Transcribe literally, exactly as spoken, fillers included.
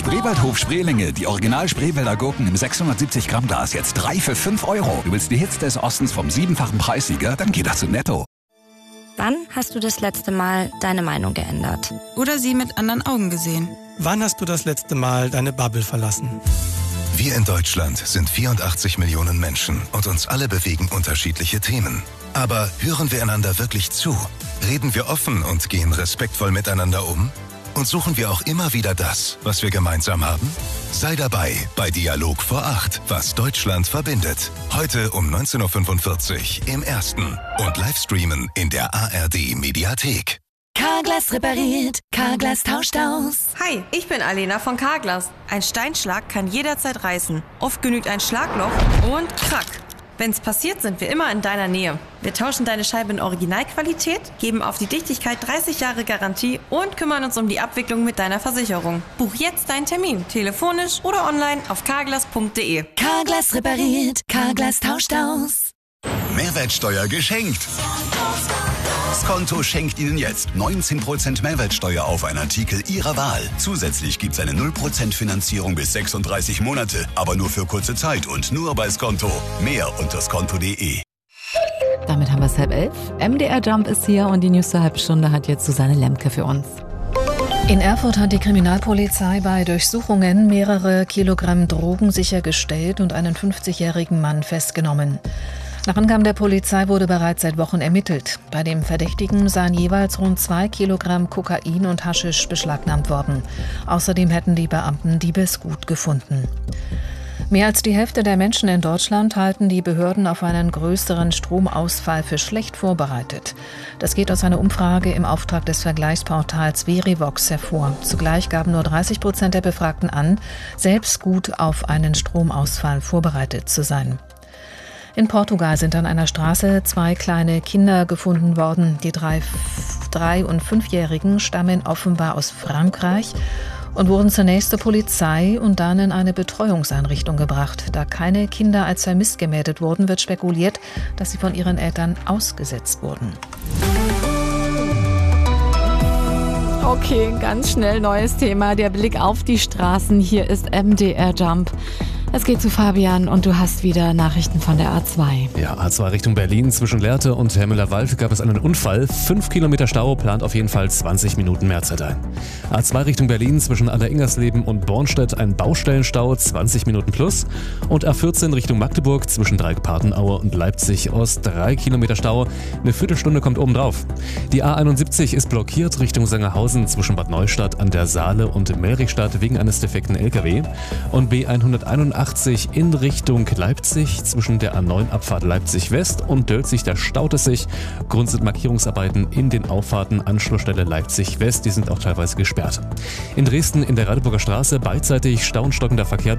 Spreewaldhof Spreelinge, die Original Spreewälder Gurken im sechshundertsiebzig Gramm Glas, jetzt drei für fünf Euro. Du willst die Hits des Ostens vom siebenfachen Preissieger? Dann geht das zu Netto. Wann hast du das letzte Mal deine Meinung geändert? Oder sie mit anderen Augen gesehen? Wann hast du das letzte Mal deine Bubble verlassen? Wir in Deutschland sind vierundachtzig Millionen Menschen und uns alle bewegen unterschiedliche Themen. Aber hören wir einander wirklich zu? Reden wir offen und gehen respektvoll miteinander um? Und suchen wir auch immer wieder das, was wir gemeinsam haben? Sei dabei bei Dialog vor acht, was Deutschland verbindet. Heute um neunzehn Uhr fünfundvierzig im Ersten und Livestreamen in der A R D-Mediathek. Carglass repariert, Carglass tauscht aus. Hi, ich bin Alena von Carglass. Ein Steinschlag kann jederzeit reißen. Oft genügt ein Schlagloch und krack. Wenn's passiert, sind wir immer in deiner Nähe. Wir tauschen deine Scheibe in Originalqualität, geben auf die Dichtigkeit dreißig Jahre Garantie und kümmern uns um die Abwicklung mit deiner Versicherung. Buch jetzt deinen Termin, telefonisch oder online auf carglass punkt de. Carglass repariert, Carglass tauscht aus. Mehrwertsteuer geschenkt. Skonto schenkt Ihnen jetzt neunzehn Prozent Mehrwertsteuer auf einen Artikel Ihrer Wahl. Zusätzlich gibt es eine null Prozent Finanzierung bis sechsunddreißig Monate, aber nur für kurze Zeit und nur bei Skonto. Mehr unter skonto punkt de. Damit haben wir es halb elf. M D R Jump ist hier und die News zur Halbstunde hat jetzt Susanne Lemke für uns. In Erfurt hat die Kriminalpolizei bei Durchsuchungen mehrere Kilogramm Drogen sichergestellt und einen fünfzigjährigen Mann festgenommen. Nach Angaben der Polizei wurde bereits seit Wochen ermittelt. Bei dem Verdächtigen seien jeweils rund zwei Kilogramm Kokain und Haschisch beschlagnahmt worden. Außerdem hätten die Beamten Diebesgut gefunden. Mehr als die Hälfte der Menschen in Deutschland halten die Behörden auf einen größeren Stromausfall für schlecht vorbereitet. Das geht aus einer Umfrage im Auftrag des Vergleichsportals Verivox hervor. Zugleich gaben nur dreißig Prozent der Befragten an, selbst gut auf einen Stromausfall vorbereitet zu sein. In Portugal sind an einer Straße zwei kleine Kinder gefunden worden. Die drei, drei- und fünfjährigen stammen offenbar aus Frankreich und wurden zunächst zur Polizei und dann in eine Betreuungseinrichtung gebracht. Da keine Kinder als vermisst gemeldet wurden, wird spekuliert, dass sie von ihren Eltern ausgesetzt wurden. Okay, ganz schnell neues Thema. Der Blick auf die Straßen. Hier ist M D R Jump. Es geht zu Fabian und du hast wieder Nachrichten von der A zwei. Ja, A zwei Richtung Berlin. Zwischen Lehrte und Hemmeler-Wald gab es einen Unfall. Fünf Kilometer Stau, plant auf jeden Fall zwanzig Minuten mehr Zeit ein. A zwei Richtung Berlin zwischen Allersingersleben und Bornstedt ein Baustellenstau, zwanzig Minuten plus. Und A vierzehn Richtung Magdeburg zwischen Dreieck-Partenaue und Leipzig-Ost drei Kilometer Stau. Eine Viertelstunde kommt obendrauf. Die A einundsiebzig ist blockiert Richtung Sangerhausen zwischen Bad Neustadt an der Saale und Melrichstadt wegen eines defekten L K W. Und B hunderteinundachtzig in Richtung Leipzig zwischen der A neun Abfahrt Leipzig West und Dölzig, da staut es sich. Grund sind Markierungsarbeiten in den Auffahrten Anschlussstelle Leipzig West, die sind auch teilweise gesperrt. In Dresden in der Radeburger Straße beidseitig Stau und stockender Verkehr